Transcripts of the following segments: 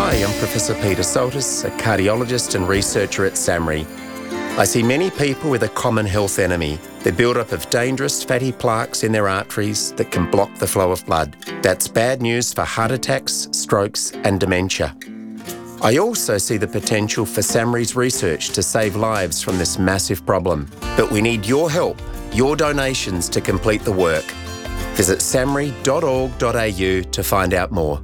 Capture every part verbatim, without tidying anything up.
Hi, I'm Professor Peter Soltis, a cardiologist and researcher at SAHMRI. I see many people with a common health enemy, the build-up of dangerous fatty plaques in their arteries that can block the flow of blood. That's bad news for heart attacks, strokes and dementia. I also see the potential for SAHMRI's research to save lives from this massive problem. But we need your help, your donations to complete the work. Visit samri dot org dot a u to find out more.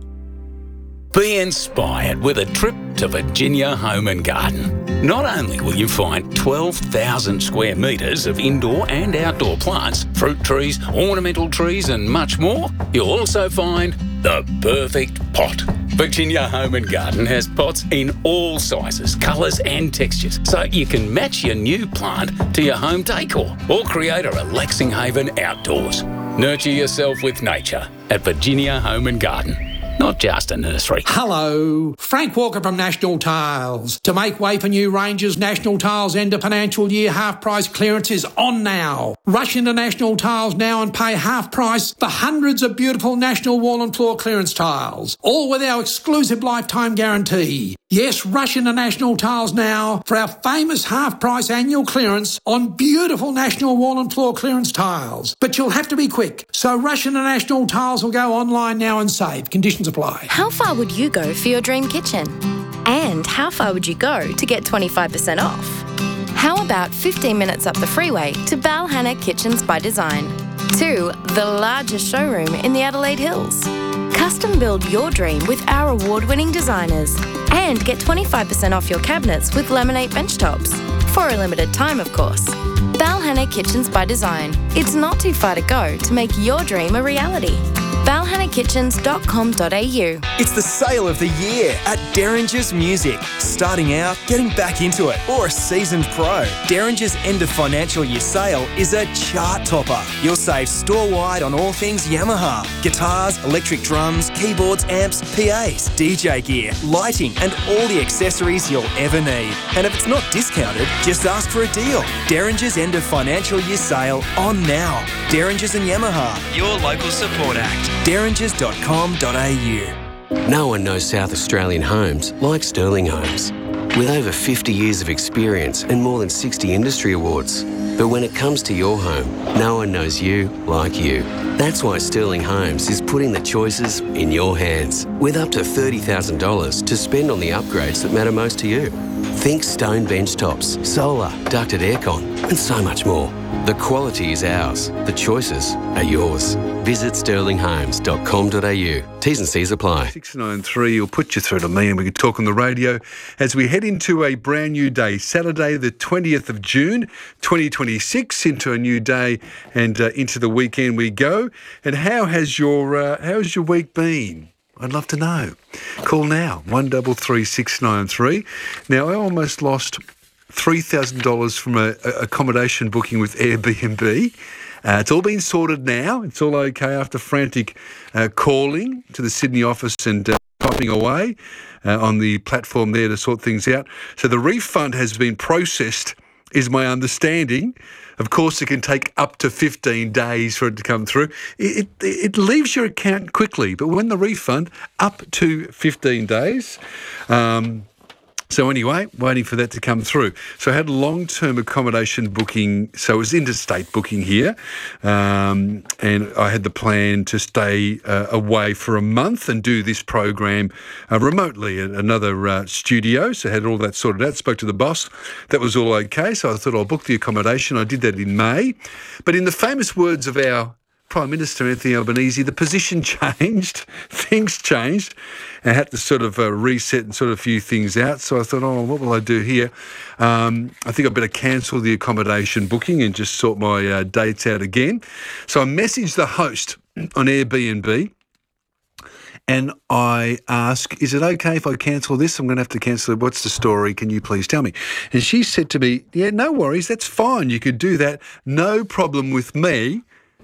Be inspired with a trip to Virginia Home and Garden. Not only will you find twelve thousand square metres of indoor and outdoor plants, fruit trees, ornamental trees and much more, you'll also find the perfect pot. Virginia Home and Garden has pots in all sizes, colours and textures, so you can match your new plant to your home decor or create a relaxing haven outdoors. Nurture yourself with nature at Virginia Home and Garden. Not just a nursery. Hello, Frank Walker from National Tiles. To make way for new ranges, National Tiles end of financial year half price clearance is on now. Rush into National Tiles now and pay half price for hundreds of beautiful National wall and floor clearance tiles, all with our exclusive lifetime guarantee. Yes, rush into National Tiles now for our famous half price annual clearance on beautiful National wall and floor clearance tiles. But you'll have to be quick, so rush into National Tiles or go online now and save. Conditions apply. How far would you go for your dream kitchen? And how far would you go to get twenty-five percent off? How about fifteen minutes up the freeway to Balhanna Kitchens by Design? To the largest showroom in the Adelaide Hills. Custom build your dream with our award-winning designers. And get twenty-five percent off your cabinets with laminate bench tops. For a limited time, of course. Balhanna Kitchens by Design. It's not too far to go to make your dream a reality. balhanna kitchens dot com dot a u. It's the sale of the year at Derringer's Music. Starting out, getting back into it, or a seasoned pro. Derringer's end of financial year sale is a chart topper. You'll save store-wide on all things Yamaha. Guitars, electric drums, keyboards, amps, P As, D J gear, lighting and all the accessories you'll ever need. And if it's not discounted, just ask for a deal. Derringer's end of financial year sale on now. Derringer's and Yamaha, your local support act. derringers dot com dot a u. No one knows South Australian homes like Sterling Homes. With over fifty years of experience and more than sixty industry awards. But when it comes to your home, no one knows you like you. That's why Sterling Homes is putting the choices in your hands, with up to thirty thousand dollars to spend on the upgrades that matter most to you. Think stone bench tops, solar, ducted aircon, and so much more. The quality is ours. The choices are yours. Visit sterling homes dot com dot a u. T's and C's apply. six nine three will put you through to me and we can talk on the radio as we head into a brand new day, Saturday the twentieth of June twenty twenty-six, into a new day and uh, into the weekend we go. And how has your uh, how has your week been? I'd love to know. Call now, one three three six nine three. Now, I almost lost three thousand dollars from a, a accommodation booking with Airbnb. Uh, it's all been sorted now. It's all okay after frantic uh, calling to the Sydney office and uh, typing away uh, on the platform there to sort things out. So the refund has been processed, is my understanding. Of course, it can take up to fifteen days for it to come through. It, it, it leaves your account quickly, but when the refund, up to fifteen days. Um, So anyway, waiting for that to come through. So I had long-term accommodation booking, so it was interstate booking here, um, and I had the plan to stay uh, away for a month and do this program uh, remotely at another uh, studio. So I had all that sorted out, spoke to the boss. That was all okay, so I thought I'll book the accommodation. I did that in May. But in the famous words of our Prime Minister Anthony Albanese, the position changed, things changed, and I had to sort of uh, reset and sort of a few things out. So I thought, oh, what will I do here? Um, I think I better cancel the accommodation booking and just sort my uh, dates out again. So I messaged the host on Airbnb and I asked, is it okay if I cancel this? I'm going to have to cancel it. What's the story? Can you please tell me? And she said to me, yeah, no worries, that's fine. You could do that. No problem with me.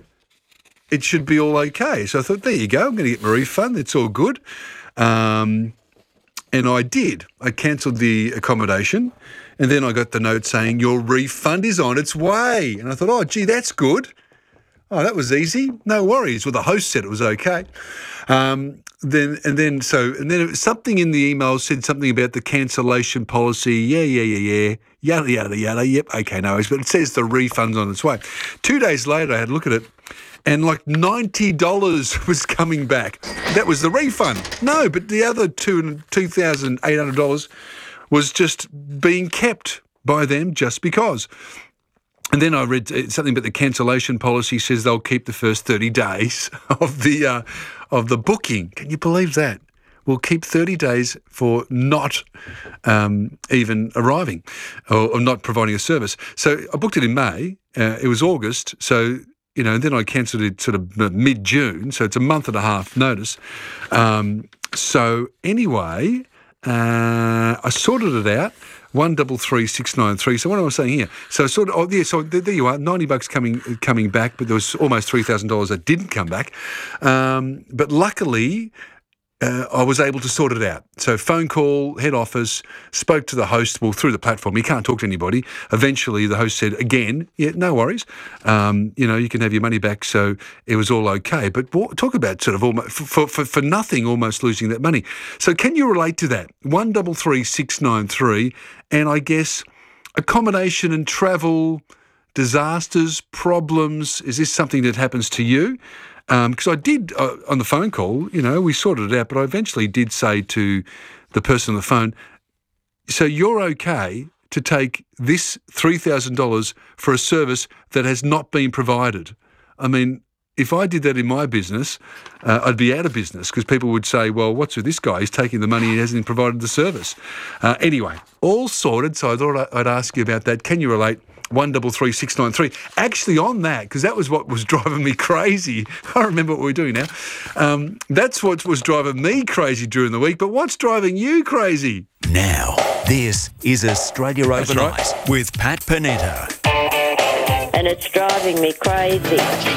It should be all okay. So I thought, there you go, I'm going to get my refund. It's all good. Um, and I did. I cancelled the accommodation and then I got the note saying, your refund is on its way. And I thought, oh, gee, that's good. Oh, that was easy. No worries. Well, the host said it was okay. Um, then and then so and then something in the email said something about the cancellation policy. Yeah, yeah, yeah, yeah. Yada yada yada. Yep. Okay, no worries. But it says the refund's on its way. Two days later, I had a look at it, and like ninety dollars was coming back. That was the refund. No, but the other two two thousand eight hundred dollars was just being kept by them just because. And then I read something about the cancellation policy says they'll keep the first thirty days of the uh, of the booking. Can you believe that? We'll keep thirty days for not um, even arriving or, or not providing a service. So I booked it in May. Uh, it was August. So, you know, then I cancelled it sort of mid-June. So it's a month and a half notice. Um, so anyway, uh, I sorted it out. One double three six nine three. So what am I saying here? So sort of, oh yeah. So there, there you are. Ninety bucks coming coming back, but there was almost three thousand dollars that didn't come back. Um, but luckily, uh, I was able to sort it out. So phone call, head office, spoke to the host. Well, through the platform, you can't talk to anybody. Eventually, the host said again, yeah, no worries. Um, you know, you can have your money back. So it was all okay. But talk about sort of almost for for for nothing, almost losing that money. So can you relate to that? One double three six nine three. And I guess accommodation and travel, disasters, problems, is this something that happens to you? Because um, I did, uh, on the phone call, you know, we sorted it out, but I eventually did say to the person on the phone, so you're okay to take this three thousand dollars for a service that has not been provided? I mean, if I did that in my business, uh, I'd be out of business because people would say, well, what's with this guy? He's taking the money and hasn't provided the service. Uh, anyway, all sorted. So I thought I'd ask you about that. Can you relate? One double three six nine three. Actually, on that, because that was what was driving me crazy. I remember what we're doing now. Um, that's what was driving me crazy during the week. But what's driving you crazy? Now, this is Australia That's Overnight right. with Pat Panetta. And it's driving me crazy.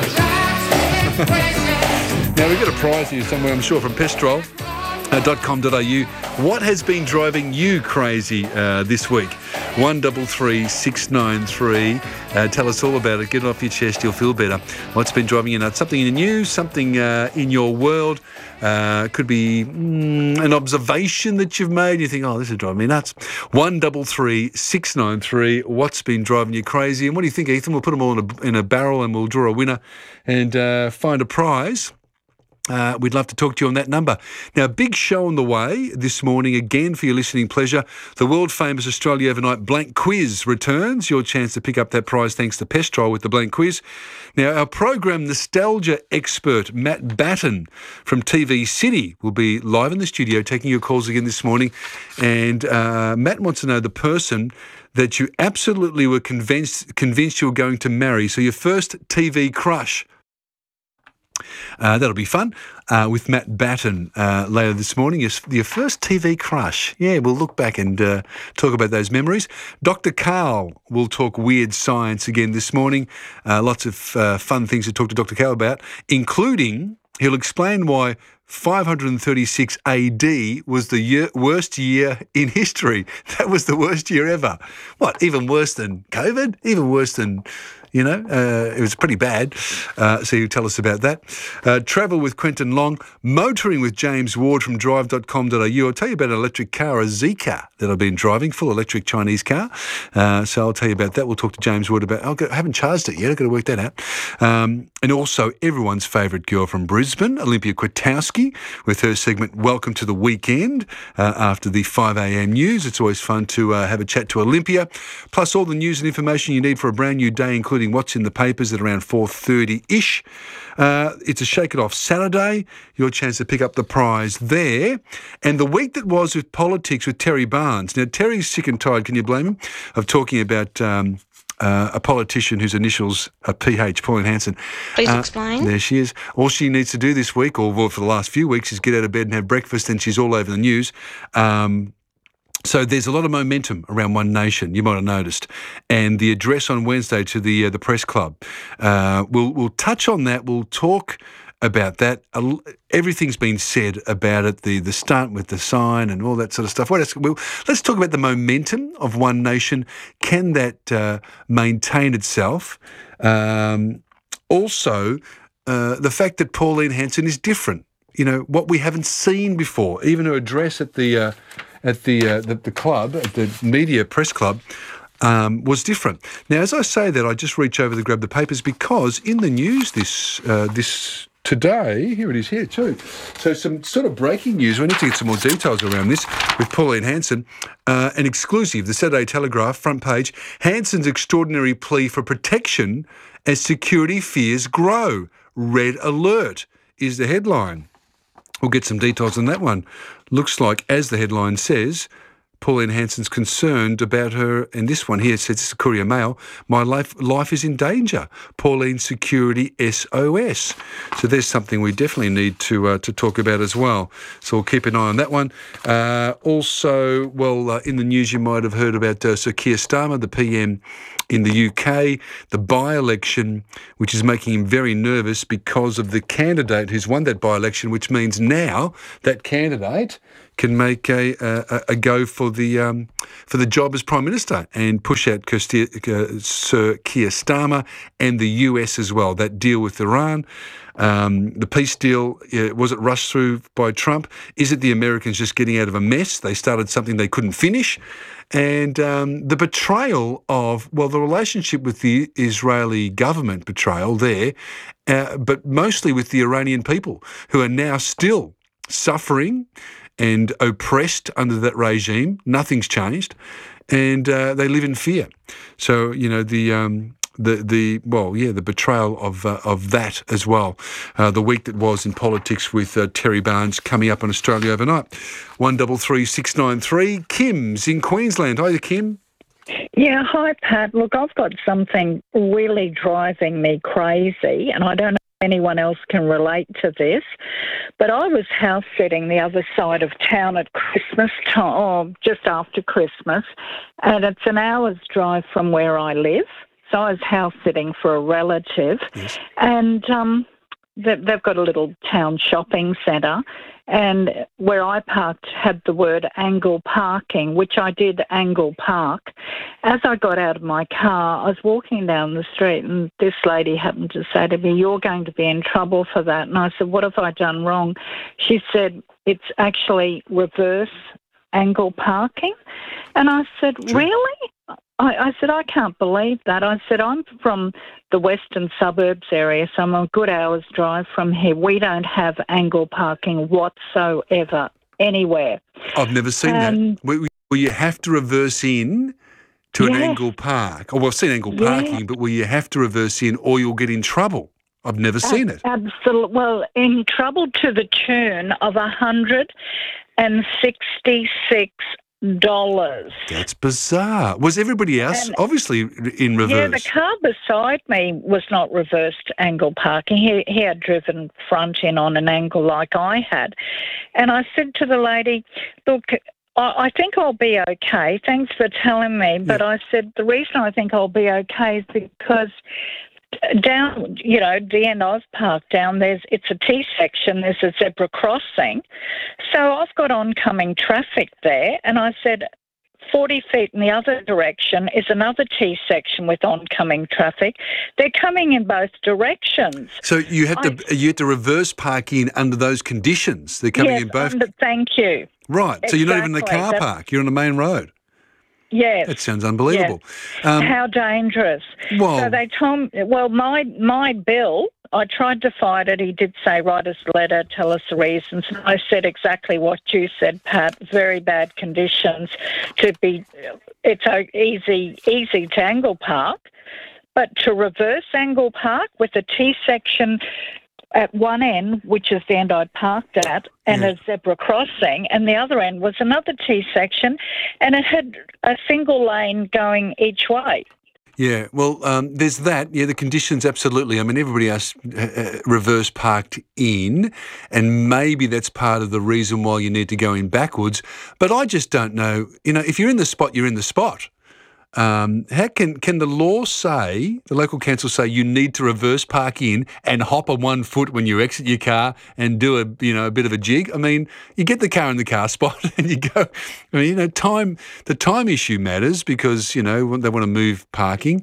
Now, we've got a prize here somewhere, I'm sure, from pestrol dot com dot a u. What has been driving you crazy uh, this week? One double three six nine three. Uh, tell us all about it. Get it off your chest. You'll feel better. What's been driving you nuts? Something in the news, something uh, in your world. Uh, could be mm, an observation that you've made. You think, oh, this is driving me nuts. One double three six nine three. What's been driving you crazy? And what do you think, Ethan? We'll put them all in a, in a barrel and we'll draw a winner and uh, find a prize. Uh, we'd love to talk to you on that number. Now, big show on the way this morning, again, for your listening pleasure. The world-famous Australia Overnight Blank Quiz returns. Your chance to pick up that prize thanks to Pestrol with the Blank Quiz. Now, our program nostalgia expert, Matt Batten from T V City, will be live in the studio taking your calls again this morning. And uh, Matt wants to know the person that you absolutely were convinced, convinced you were going to marry. So your first T V crush. Uh, that'll be fun uh, with Matt Batten uh, later this morning. Your, your first T V crush. Yeah, we'll look back and uh, talk about those memories. Doctor Karl will talk weird science again this morning. Uh, lots of uh, fun things to talk to Doctor Karl about, including he'll explain why five hundred thirty-six A D was the year, worst year in history. That was the worst year ever. What, even worse than COVID? Even worse than... You know, uh, it was pretty bad. Uh, so you tell us about that. Uh, travel with Quentin Long. Motoring with James Ward from drive dot com dot a u. I'll tell you about an electric car, a Zeekr, that I've been driving, full electric Chinese car. Uh, so I'll tell you about that. We'll talk to James Ward about I'll go, I haven't charged it yet. I've got to work that out. Um, and also everyone's favourite girl from Brisbane, Olympia Kwiatkowski, with her segment Welcome to the Weekend uh, after the five a.m. news. It's always fun to uh, have a chat to Olympia. Plus all the news and information you need for a brand new day, including what's in the papers at around four thirty-ish. Uh, it's a Shake It Off Saturday. Your chance to pick up the prize there. And the week that was with politics with Terry Barnes. Now, Terry's sick and tired, can you blame him, of talking about um, uh, a politician whose initials are P H, Pauline Hanson. Please uh, explain. There she is. All she needs to do this week, or well, for the last few weeks, is get out of bed and have breakfast, and she's all over the news. Um, So there's a lot of momentum around One Nation, you might have noticed, and the address on Wednesday to the uh, the press club. Uh, we'll we'll touch on that. We'll talk about that. Uh, everything's been said about it. The the stunt with the sign and all that sort of stuff. What else? We'll, let's talk about the momentum of One Nation. Can that uh, maintain itself? Um, also, uh, the fact that Pauline Hanson is different. you know, what we haven't seen before. Even her address at the uh, at the, uh, the the club, at the media press club, um, was different. Now, as I say that, I just reach over to grab the papers because in the news this uh, this today, here it is here too. So some sort of breaking news. We need to get some more details around this with Pauline Hanson. Uh, an exclusive, the Saturday Telegraph, front page. Hanson's extraordinary plea for protection as security fears grow. Red alert is the headline. We'll get some details on that one. Looks like, as the headline says, Pauline Hanson's concerned about her, and this one here says, this is Courier Mail, my life life is in danger. Pauline security S O S. So there's something we definitely need to uh, to talk about as well. So we'll keep an eye on that one. Uh, also, well, uh, in the news you might have heard about uh, Sir Keir Starmer, the P M in the U K, the by-election, which is making him very nervous because of the candidate who's won that by-election, which means now that candidate can make a, a, a go for the um, for the job as Prime Minister and push out Kirsty, uh, Sir Keir Starmer and the U S as well. That deal with Iran, um, the peace deal, uh, was it rushed through by Trump? Is it the Americans just getting out of a mess? They started something they couldn't finish. And um, the betrayal of, well, the relationship with the Israeli government betrayal there, uh, but mostly with the Iranian people who are now still suffering and oppressed under that regime. Nothing's changed, and uh, they live in fear. So you know the um, the the well, yeah, the betrayal of uh, of that as well. Uh, the week that was in politics with uh, Terry Barnes coming up on Australia Overnight. One double three six nine three. Kim's in Queensland. Hi, Kim. Yeah, hi, Pat. Look, I've got something really driving me crazy, and I don't know if anyone else can relate to this, but I was house sitting the other side of town at Christmas time, or just after Christmas, and it's an hour's drive from where I live. So I was house sitting for a relative, yes. and um, they've got a little town shopping centre, and where I parked had the word angle parking, which I did angle park. As I got out of my car, I was walking down the street and this lady happened to say to me, "You're going to be in trouble for that." And I said, "What have I done wrong?" She said, "It's actually reverse angle parking." And I said, True. "Really?" I, I said, "I can't believe that." I said, "I'm from the western suburbs area, so I'm a good hour's drive from here. We don't have angle parking whatsoever anywhere." I've never seen um, that. Will, will you have to reverse in to yes. an angle park? Oh, well, I've seen angle yeah. parking, but will you have to reverse in or you'll get in trouble? I've never seen it. Absolutely. Well, in trouble to the tune of one hundred sixty-six dollars. That's bizarre. Was everybody else and, obviously in reverse? Yeah, the car beside me was not reversed angle parking. He, he had driven front in on an angle like I had. And I said to the lady, "Look, I, I think I'll be okay. Thanks for telling me." But yeah. I said, the reason I think I'll be okay is because down, you know, the end I've parked down, there's it's a T section, there's a zebra crossing. So I've got oncoming traffic there, and I said forty feet in the other direction is another T section with oncoming traffic. They're coming in both directions. So you had to I, you had to reverse park in under those conditions. They're coming yes, in both. Under, thank you. Right. Exactly. So you're not even in the car That's, park. You're on the main road. Yes. That sounds unbelievable. Yes. Um, How dangerous. Well, so they told me, well, my my bill, I tried to fight it. He did say, write us a letter, tell us the reasons. And I said exactly what you said, Pat, very bad conditions to be, it's easy, easy to angle park, but to reverse angle park with a T section at one end, which is the end I parked at, and yeah. a zebra crossing, and the other end was another T section, and it had a single lane going each way. Yeah, well, um, there's that. Yeah, the conditions, absolutely. I mean, everybody else uh, reverse parked in, and maybe that's part of the reason why you need to go in backwards. But I just don't know. You know, if you're in the spot, you're in the spot. Um, how can can the law say, the local council say, you need to reverse park in and hop on one foot when you exit your car and do a you know a bit of a jig? I mean, you get the car in the car spot and you go. I mean, you know, time the time issue matters because you know they want to move parking,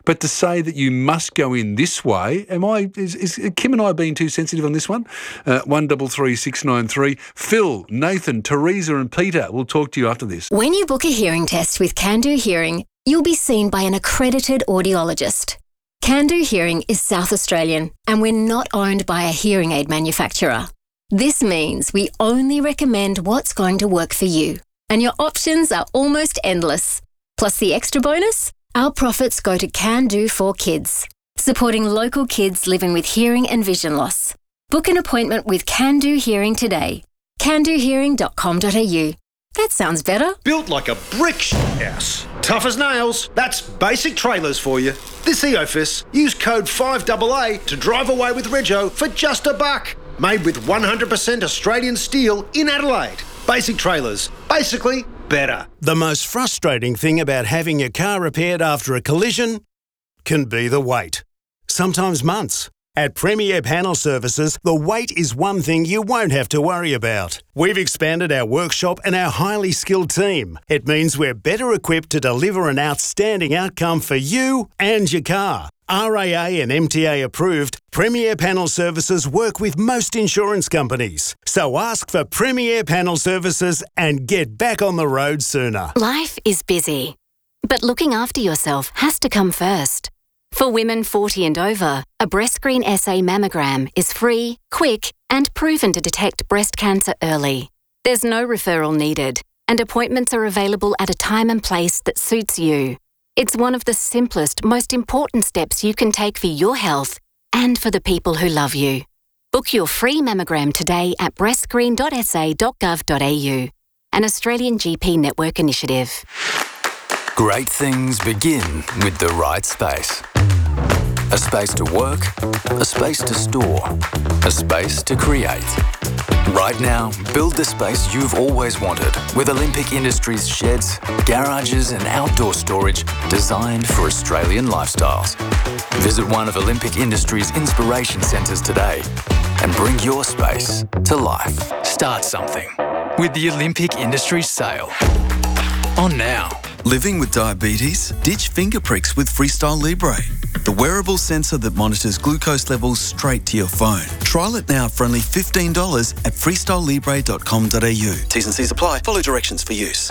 But to say that you must go in this way, am I? Is, is Kim and I being too sensitive on this one? Uh, one double three six nine three. Phil, Nathan, Teresa, and Peter. We'll talk to you after this. When you book a hearing test with Can Do Hearing, you'll be seen by an accredited audiologist. Can Do Hearing is South Australian, and we're not owned by a hearing aid manufacturer. This means we only recommend what's going to work for you, and your options are almost endless. Plus the extra bonus, our profits go to Can Do for Kids, supporting local kids living with hearing and vision loss. Book an appointment with Can Do Hearing today. can do hearing dot com dot a u. That sounds better. Built like a brick house. Tough as nails. That's Basic Trailers for you. This Eofus, use code five A A to drive away with Rego for just a buck. Made with one hundred percent Australian steel in Adelaide. Basic Trailers. Basically better. The most frustrating thing about having your car repaired after a collision can be the wait. Sometimes months. At Premier Panel Services, the wait is one thing you won't have to worry about. We've expanded our workshop and our highly skilled team. It means we're better equipped to deliver an outstanding outcome for you and your car. R A A and M T A approved, Premier Panel Services work with most insurance companies. So ask for Premier Panel Services and get back on the road sooner. Life is busy, but looking after yourself has to come first. For women forty and over, a BreastScreen S A mammogram is free, quick, and proven to detect breast cancer early. There's no referral needed, and appointments are available at a time and place that suits you. It's one of the simplest, most important steps you can take for your health and for the people who love you. Book your free mammogram today at breast screen dot s a dot gov dot a u, an Australian G P network initiative. Great things begin with the right space. A space to work, a space to store, a space to create. Right now, build the space you've always wanted with Olympic Industries sheds, garages and outdoor storage designed for Australian lifestyles. Visit one of Olympic Industries' inspiration centres today and bring your space to life. Start something with the Olympic Industries sale. On now. Living with diabetes? Ditch finger pricks with Freestyle Libre, the wearable sensor that monitors glucose levels straight to your phone. Trial it now for only fifteen dollars at freestyle libre dot com dot a u. T's and C's apply. Follow directions for use.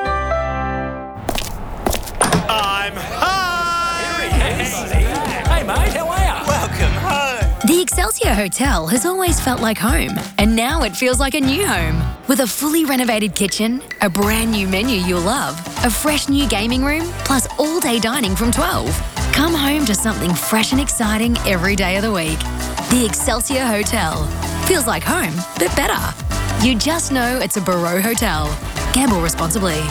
I'm home! Hey mate, how are you? Welcome home. The Excelsior Hotel has always felt like home, and now it feels like a new home. With a fully renovated kitchen, a brand new menu you'll love, a fresh new gaming room, plus all-day dining from twelve. Come home to something fresh and exciting every day of the week. The Excelsior Hotel. Feels like home, but better. You just know it's a Barreau Hotel. Gamble responsibly.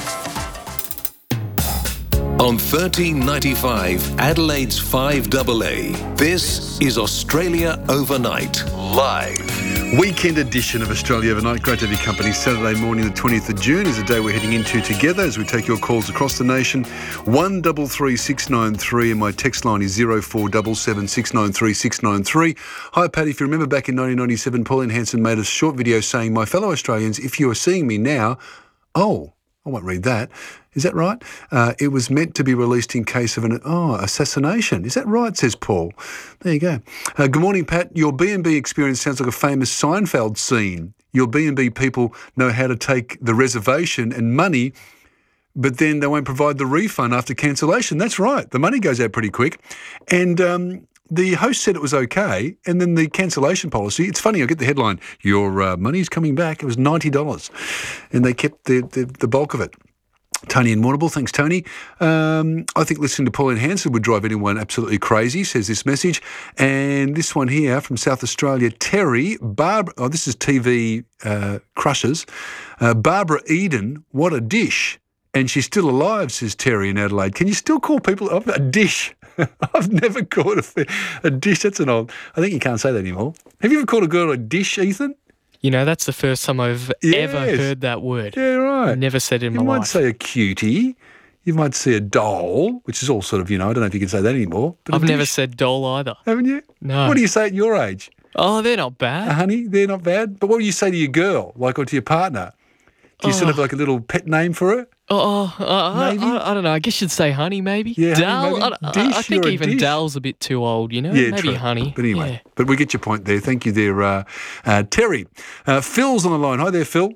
On thirteen ninety-five, Adelaide's five A A, this is Australia Overnight, live. Weekend edition of Australia Overnight. Great to have your company. Saturday morning, the twentieth of June, is the day we're heading into together as we take your calls across the nation. one double three six nine three and my text line is zero four seven seven six nine three six nine three. Hi, Paddy. If you remember back in nineteen ninety-seven, Pauline Hanson made a short video saying, "My fellow Australians, if you are seeing me now," oh, I won't read that. Is that right? Uh, it was meant to be released in case of an oh assassination. Is that right, says Paul. There you go. Uh, good morning, Pat. Your B and B experience sounds like a famous Seinfeld scene. Your B and B people know how to take the reservation and money, but then they won't provide the refund after cancellation. That's right. The money goes out pretty quick. And um, the host said it was okay, and then the cancellation policy, it's funny, I get the headline, your uh, money's coming back. It was ninety dollars, and they kept the, the, the bulk of it. Tony in Warrnambool, thanks Tony. Um, I think listening to Pauline Hanson would drive anyone absolutely crazy, says this message. And this one here from South Australia, Terry, Barbara, oh this is T V uh, crushes, uh, Barbara Eden, what a dish. And she's still alive, says Terry in Adelaide. Can you still call people oh, a dish? I've never called a, a dish, that's an old, I think you can't say that anymore. Have you ever called a girl a dish, Ethan? You know, that's the first time I've yes. ever heard that word. Yeah, right. I've never said it in you my life. You might say a cutie. You might say a doll, which is all sort of, you know, I don't know if you can say that anymore. But I've never said doll either. Haven't you? No. What do you say at your age? Oh, they're not bad. Uh, honey, they're not bad. But what do you say to your girl, like, or to your partner? Do you oh. sort of have like a little pet name for her? Oh, uh, I, Maybe? I, I don't know. I guess you'd say honey, maybe. Yeah, honey, Dal. maybe. I, I- Dish, I think you're a even dish. Dal's a bit too old. You know, Yeah, maybe true. honey. But anyway, Yeah. but we get your point there. Thank you there, uh, uh, Terry. Uh, Phil's on the line. Hi there, Phil.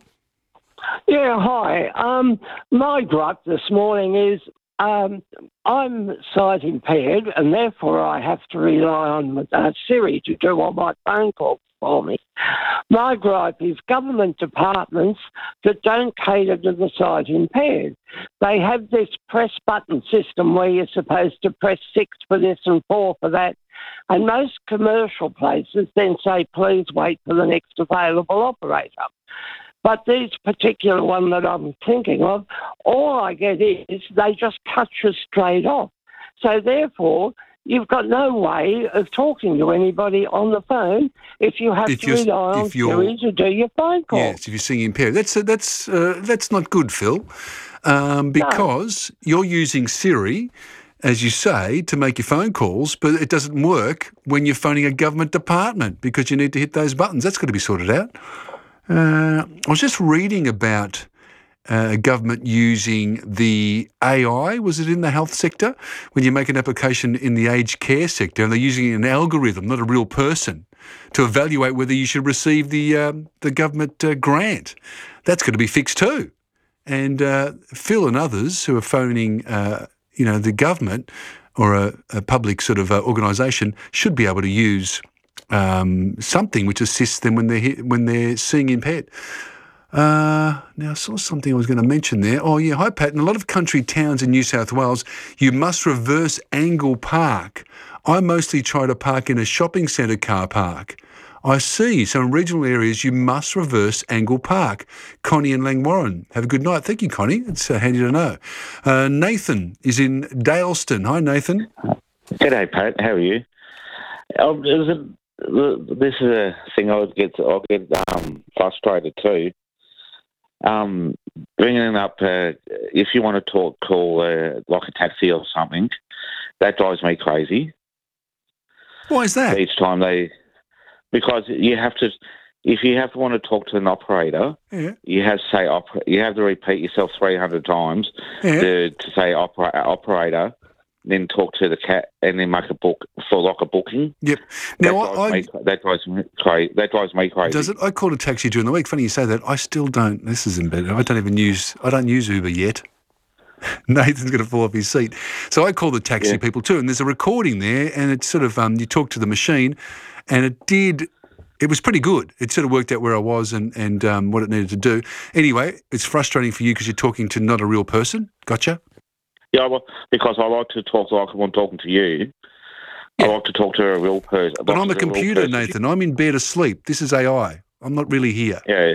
Yeah, hi. Um, my gripe this morning is um, I'm sight impaired and therefore I have to rely on uh, Siri to do all my phone calls for me. My gripe is government departments that don't cater to the sight impaired. They have this press button system where you're supposed to press six for this and four for that. And most commercial places then say, please wait for the next available operator. But this particular one that I'm thinking of, all I get is they just cut you straight off. So therefore, you've got no way of talking to anybody on the phone if you have If to you're- rely on if you're- Siri to do your phone call. Yes, if you're seeing impaired. That's uh, that's uh, that's not good, Phil, um, because you're using Siri, as you say, to make your phone calls, but it doesn't work when you're phoning a government department because you need to hit those buttons. That's got to be sorted out. Uh, I was just reading about uh, government using the A I, was it in the health sector? When you make an application in the aged care sector, and they're using an algorithm, not a real person, to evaluate whether you should receive the um, the government uh, grant. That's got to be fixed too. And uh, Phil and others who are phoning, uh, you know, the government or a, a public sort of uh, organisation should be able to use um, something which assists them when they're he- when they're seeing impaired. Uh, now, I saw something I was going to mention there. Oh, yeah. Hi, Pat. In a lot of country towns in New South Wales, you must reverse angle park. I mostly try to park in a shopping centre car park. I see. So in regional areas, you must reverse angle park. Connie and Langwarrin. Have a good night. Thank you, Connie. It's uh, handy to know. Uh, Nathan is in Daleston. Hi, Nathan. G'day, Pat. How are you? Um, it was a, this is a thing I would get I get um, frustrated too. Um, bringing up uh, if you want to talk, call uh, like a taxi or something, that drives me crazy. Why is that? Each time they, because you have to, if you have to want to talk to an operator, Yeah. you have to say oper- you have to repeat yourself three hundred times Yeah. to, to say opera- operator. Then talk to the cat and then make a book for like a booking. Yep. That Now, drives, I, me, that drives me crazy. That drives me crazy. Does it? I called a taxi during the week. Funny you say that. I still don't. This is embedded. I don't even use. I don't use Uber yet. Nathan's going to fall off his seat. So I call the taxi Yeah. people too, and there's a recording there, and it's sort of um, you talk to the machine, and it did. It was pretty good. It sort of worked out where I was and and um, what it needed to do. Anyway, it's frustrating for you because you're talking to not a real person. Gotcha. Yeah, well, because I like to talk like I'm talking to you. I like to talk to a real person. But I'm a computer, Nathan. I'm in bed asleep. This is A I. I'm not really here. Yeah.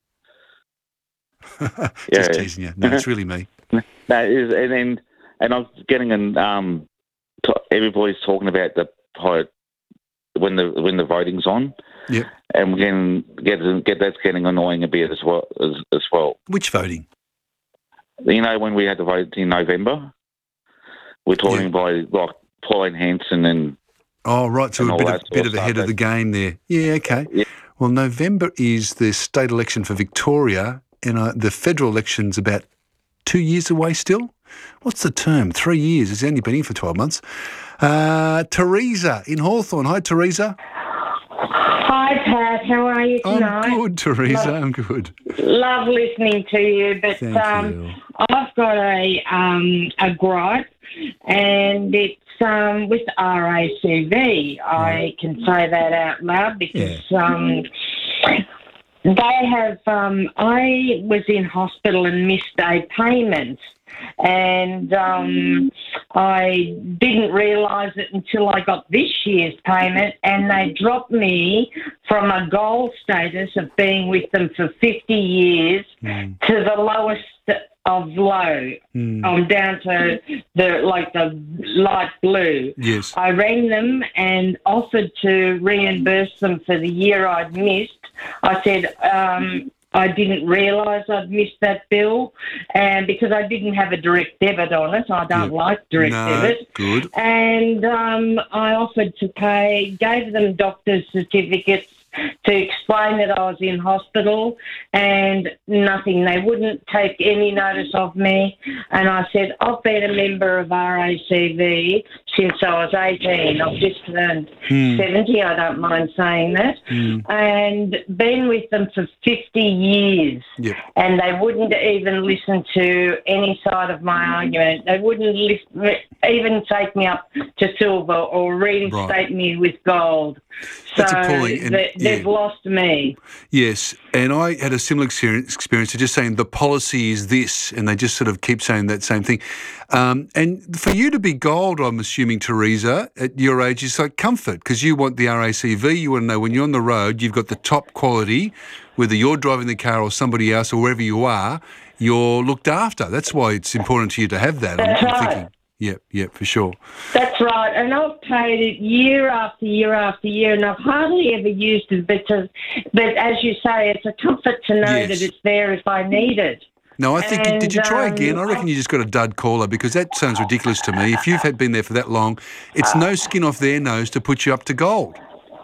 Just Yeah. teasing you. No, it's really me. No, it is, and then and I was getting an um, t- everybody's talking about the pilot when the when the voting's on. Yep. And we're getting get get that's getting annoying a bit as well as, as well. Which voting? You know, when we had the vote in November, we're talking by like Pauline Hanson and Oh, right. So and a all bit, that of, sort bit of of ahead stuff. of the game there. Yeah, okay. Well, November is the state election for Victoria, and uh, the federal election's about two years away still. What's the term? Three years. It's only been in for twelve months. Uh, Teresa in Hawthorne. Hi, Teresa. Hi, Pat. How are you tonight? I'm good, Teresa. Love, I'm good. love listening to you, but Thank um, you. I've got a um, a gripe, and it's um, with R A C V. I can say that out loud because um, they have. Um, I was in hospital and missed a payment. And um, I didn't realise it until I got this year's payment, and they dropped me from a gold status of being with them for fifty years Mm. to the lowest of low. Mm. I'm down to the like the light blue. Yes. I rang them and offered to reimburse them for the year I'd missed. I said, um, I didn't realise I'd missed that bill, and because I didn't have a direct debit on it, I don't like direct No, debit. good. And um, I offered to pay, gave them doctor's certificates, to explain that I was in hospital and nothing. They wouldn't take any notice of me. And I said, I've been a member of R A C V since I was eighteen. I've just turned Mm. seventy, I don't mind saying that, Mm. and been with them for fifty years. Yep. And they wouldn't even listen to any side of my argument. They wouldn't listen, even take me up to silver or reinstate Right. me with gold. That's so appalling, and- they, they've yeah. lost me. Yes, and I had a similar experience, experience of just saying the policy is this, and they just sort of keep saying that same thing. Um, and for you to be gold, I'm assuming, Teresa, at your age, is like comfort, because you want the R A C V, you want to know when you're on the road, you've got the top quality, whether you're driving the car or somebody else or wherever you are, you're looked after. That's why it's important to you to have that. That's I'm, I'm right. thinking. Yep, yep, for sure. That's right, and I've paid it year after year after year, and I've hardly ever used it because, but as you say, it's a comfort to know Yes. that it's there if I need it. No, I think, And, did you try um, again? I reckon you just got a dud caller, because that sounds ridiculous to me. If you've had been there for that long, it's no skin off their nose to put you up to gold.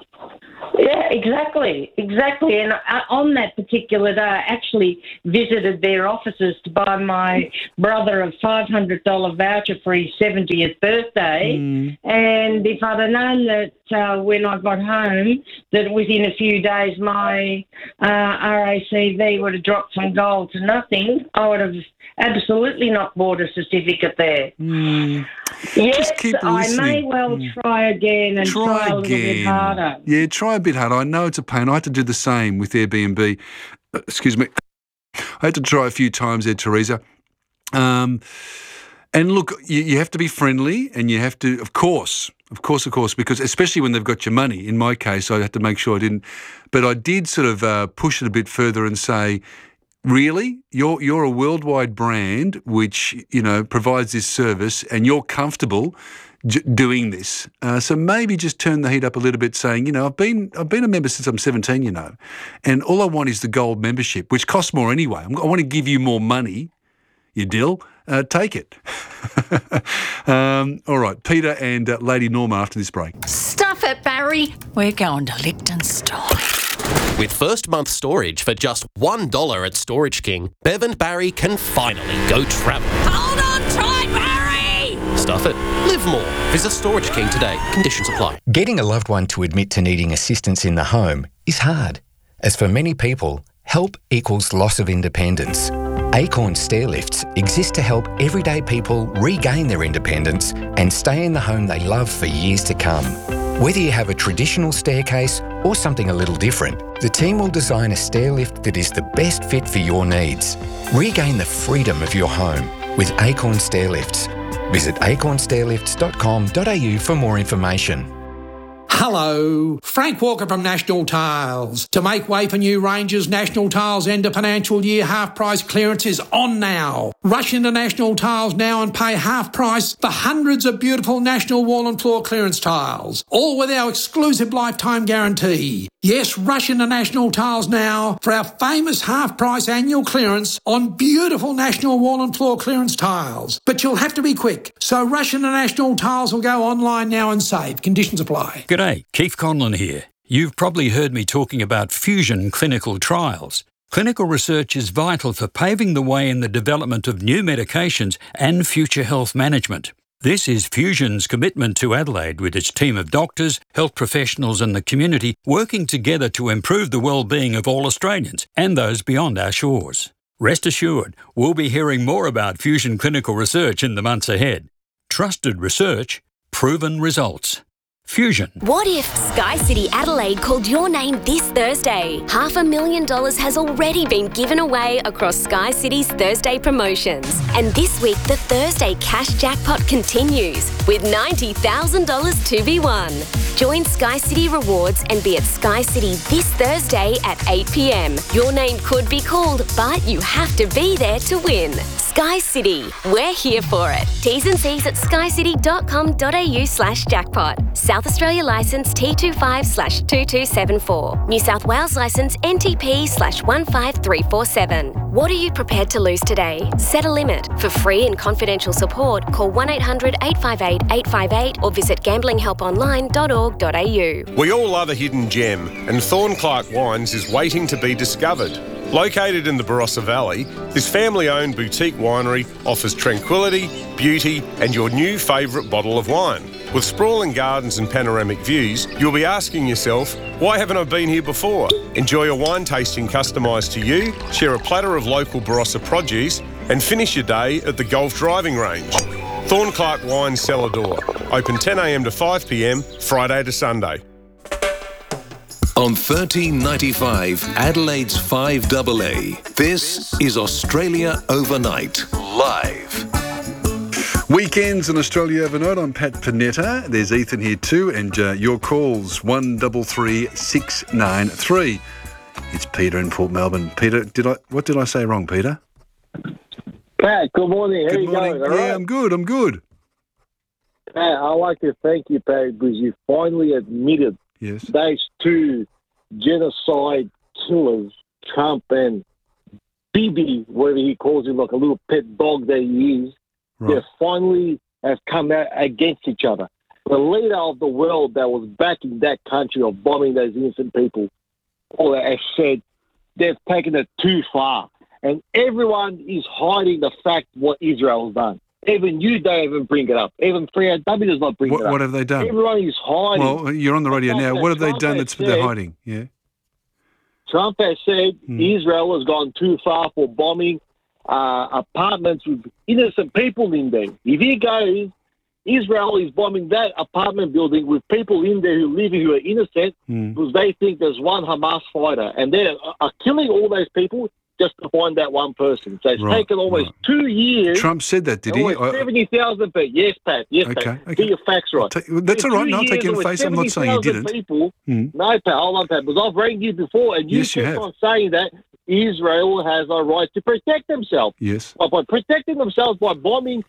Yeah, exactly, exactly. And I, on that particular day, I actually visited their offices to buy my brother a five hundred dollars voucher for his seventieth birthday. Mm. And if I'd have known that uh, when I got home, that within a few days my uh, R A C V would have dropped from gold to nothing, I would have absolutely not bought a certificate there. Mm. Yes, Just keep I may listening. well Mm. try again and try, Try a little bit again. harder. Yeah, try a bit harder. I know it's a pain. I had to do the same with Airbnb. Uh, Excuse me. I had to try a few times there, Teresa. Um, and look, you, you have to be friendly, and you have to, of course, of course, of course, because especially when they've got your money. In my case, I had to make sure I didn't. But I did sort of uh, push it a bit further and say, really, you're you're a worldwide brand which, you know, provides this service, and you're comfortable j- doing this. Uh, so maybe just turn the heat up a little bit, saying, you know, I've been I've been a member since I'm seventeen, you know, and all I want is the gold membership, which costs more anyway. I'm, I want to give you more money. You deal? Uh, take it. um, all right, Peter and uh, Lady Norma after this break. Stuff it, Barry. We're going to Liechtenstein. With first month storage for just one dollar at Storage King, Bev and Barry can finally go travel. Hold on tight, Barry! Stuff it. Live more. Visit Storage King today. Conditions apply. Getting a loved one to admit to needing assistance in the home is hard, as for many people, help equals loss of independence. Acorn Stairlifts exist to help everyday people regain their independence and stay in the home they love for years to come. Whether you have a traditional staircase or something a little different, the team will design a stairlift that is the best fit for your needs. Regain the freedom of your home with Acorn Stairlifts. Visit acorn stairlifts dot com dot a u for more information. Hello, Frank Walker from National Tiles. To make way for new ranges, National Tiles end of financial year half price clearance is on now. Rush into National Tiles now and pay half price for hundreds of beautiful National wall and floor clearance tiles, all with our exclusive lifetime guarantee. Yes, rush into National Tiles now for our famous half price annual clearance on beautiful National wall and floor clearance tiles. But you'll have to be quick, so rush into National Tiles or go online now and save. Conditions apply. G'day, Keith Conlon here. You've probably heard me talking about Fusion clinical trials. Clinical research is vital for paving the way in the development of new medications and future health management. This is Fusion's commitment to Adelaide, with its team of doctors, health professionals and the community working together to improve the well-being of all Australians and those beyond our shores. Rest assured, we'll be hearing more about Fusion clinical research in the months ahead. Trusted research, proven results. Fusion. What if Sky City Adelaide called your name this Thursday? Half a million dollars has already been given away across Sky City's Thursday promotions. And this week, the Thursday cash jackpot continues with ninety thousand dollars to be won. Join Sky City Rewards and be at Sky City this Thursday at eight p m. Your name could be called, but you have to be there to win. Sky City, we're here for it. T's and C's at skycity dot com dot a u slash jackpot. South South Australia licence T twenty-five slash two two seven four. New South Wales licence N T P slash one five three four seven. What are you prepared to lose today? Set a limit. For free and confidential support, call one eight hundred eight five eight eight five eight or visit gambling help online dot org dot a u. We all love a hidden gem, and Thornclark Wines is waiting to be discovered. Located in the Barossa Valley, this family-owned boutique winery offers tranquility, beauty, and your new favourite bottle of wine. With sprawling gardens and panoramic views, you'll be asking yourself, why haven't I been here before? Enjoy a wine tasting customised to you, share a platter of local Barossa produce, and finish your day at the golf driving range. Thornclark Wine Cellar Door. Open ten a m to five p m, Friday to Sunday. On thirteen ninety-five, Adelaide's five double A, this is Australia Overnight, live. Weekends in Australia Overnight. I'm Pat Panetta. There's Ethan here too, and uh, your calls one double three six nine three. It's Peter in Port Melbourne. Peter, did I? What did I say wrong, Peter? Pat, good morning. How Good you morning. going? All yeah, right? I'm good. I'm good. Pat, I'd like to thank you, Pat, because you finally admitted yes. those two genocide killers, Trump and Bibi, whatever he calls him, like a little pet dog that he is, right. they finally have come out against each other. The leader of the world that was backing that country of bombing those innocent people, all that has said they've taken it too far. And everyone is hiding the fact what Israel has done. Even you don't even bring it up. Even three R W does not bring What, it up. what have they done? Everyone is hiding. Well, you're on the radio now. What have they done that's said, they're hiding? Yeah. Trump has said Mm. Israel has gone too far for bombing uh, apartments with innocent people in there. If he goes, Israel is bombing that apartment building with people in there who live who are innocent Mm. because they think there's one Hamas fighter. And they are killing all those people just to find that one person. So it's Right, taken almost two years. Trump said that, did he? Almost I- seventy thousand people. Yes, Pat. Yes, Okay, Pat. okay. Get your facts right. Take- that's In all right, two and I'll take years, you on there face. I'm not saying you seventy thousand didn't. People, Mm. No, Pat, hold on, Pat, because I've rang you before, and you Yes, you kept have. on saying that Israel has a right to protect themselves. Yes. But by protecting themselves by bombing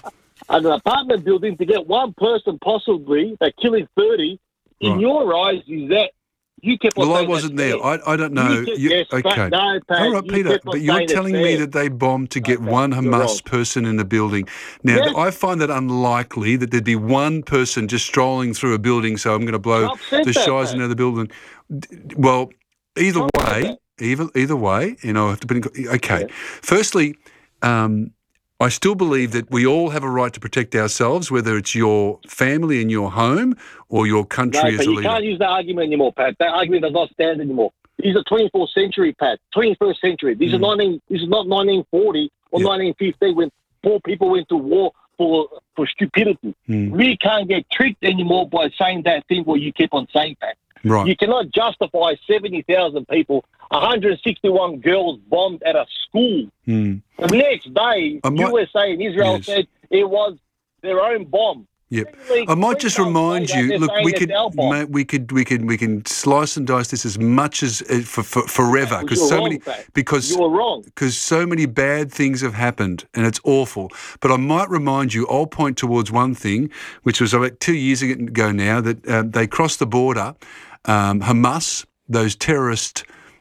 an apartment building to get one person possibly, they're killing thirty, in Right. your eyes, is that you kept on Well, I saying wasn't that's there. fair. I, I don't know. You kept- You- yes, but okay. no, Pat, All right, you Peter, kept on but you're saying it's telling me fair. that they bombed to get one you're Hamas wrong. person in the building. Now, Yes. I find that unlikely that there'd be one person just strolling through a building, so I'm going to blow Trump said the that, shies Pat. into the building. D- Well, either Trump said way, that. either, either way, you know, I have to put in, okay. Firstly, um, I still believe that we all have a right to protect ourselves, whether it's your family and your home or your country No, as but a you leader. can't use that argument anymore, Pat. That argument does not stand anymore. These are twenty-fourth century, Pat. twenty-first century. These are nineteen. This is not nineteen forty or nineteen fifteen when poor people went to war for for stupidity. Mm. We can't get tricked anymore by saying that thing what you keep on saying, Pat. Right. You cannot justify seventy thousand people, one hundred sixty-one girls bombed at a school. Mm. The next day, I might- U S A and Israel Yes. said it was their own bomb. Yep. I might just remind later, you. they're Look, saying we it's could, our bomb. mate, we could, we can, we can slice and dice this as much as uh, for, for forever because You're so wrong, many Pat. because You're wrong. because so many bad things have happened and it's awful. But I might remind you. I'll point towards one thing, which was about two years ago now that uh, they crossed the border. Um, Hamas, those terrorist,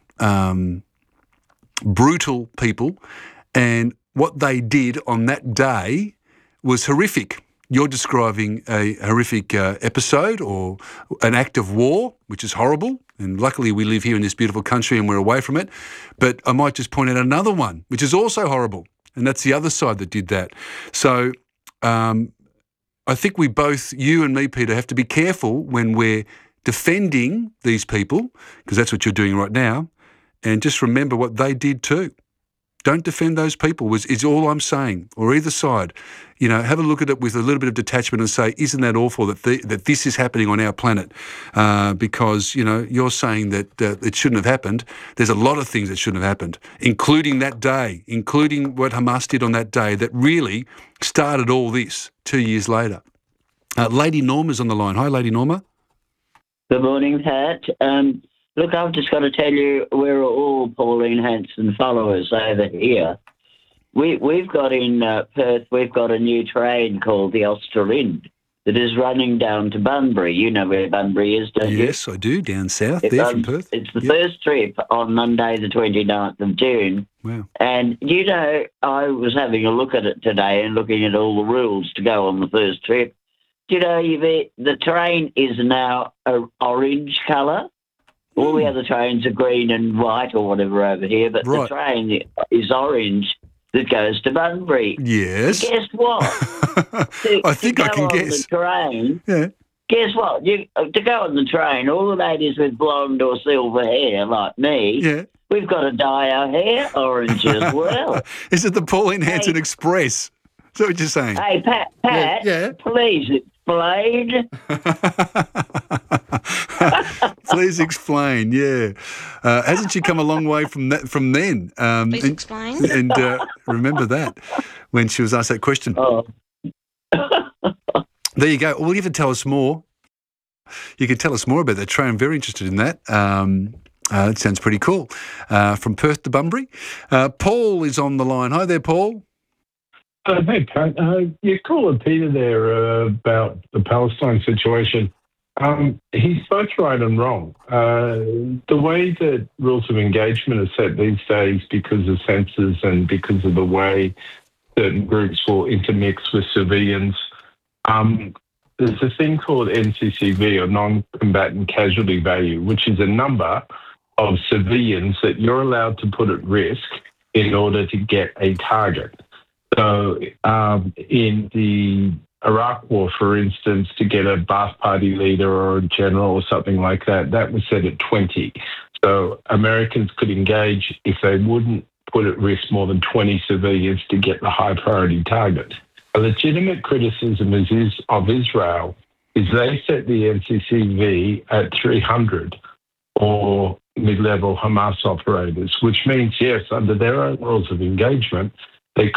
um, brutal people, and what they did on that day was horrific. You're describing a horrific uh, episode or an act of war, which is horrible. And luckily we live here in this beautiful country and we're away from it. But I might just point out another one, which is also horrible. And that's the other side that did that. So um, I think we both, you and me, Peter, have to be careful when we're defending these people, because that's what you're doing right now. And just remember what they did too. Don't defend those people, is, is all I'm saying, or either side. You know, have a look at it with a little bit of detachment and say, isn't that awful that the, that this is happening on our planet? Uh, because, you know, you're saying that uh, it shouldn't have happened. There's a lot of things that shouldn't have happened, including that day, including what Hamas did on that day that really started all this two years later. Uh, Lady Norma's on the line. Hi, Lady Norma. Good morning, Pat. Um, look, I've just got to tell you, we're all Pauline Hanson followers over here. We, we've got in uh, Perth, we've got a new train called the Australind, that is running down to Bunbury. You know where Bunbury is, don't you? Yes, I do, down south It there runs- from Perth. It's the Yep. first trip on Monday, the twenty-ninth of June. Wow. And, you know, I was having a look at it today and looking at all the rules to go on the first trip. Do you know, you've, the train is now an orange colour. All the other trains are green and white or whatever over here, but Right. the train is orange that goes to Bunbury. Yes. Guess what? To- I think to I go can on guess. The train, Yeah. guess what? You to go on the train, all the ladies with blonde or silver hair like me, Yeah. we've got to dye our hair orange as well. Is it the Pauline Hanson Express? Is that what you're saying? Hey, Pat, Pat, Yeah, please explain. Please explain. Yeah, uh, hasn't she come a long way from that from then? Um, Please and, explain. And uh, remember that when she was asked that question. Oh. There you go. Well, you have to tell us more. You can tell us more about that train. I'm very interested in that. Um, uh, it sounds pretty cool. Uh, from Perth to Bunbury. Uh, Paul is on the line. Hi there, Paul. Uh, hey, Pat. Uh, your caller Peter there uh, about the Palestine situation. Um, he's both right and wrong. Uh, the way that rules of engagement are set these days because of census and because of the way certain groups will intermix with civilians, um, there's a thing called N C C V, or non-combatant casualty value, which is a number of civilians that you're allowed to put at risk in order to get a target. So um, in the Iraq War, for instance, to get a Ba'ath Party leader or a general or something like that, that was set at twenty. So Americans could engage if they wouldn't put at risk more than twenty civilians to get the high priority target. A legitimate criticism is, is of Israel is they set the N C C V at three hundred or mid-level Hamas operators, which means, yes, under their own rules of engagement,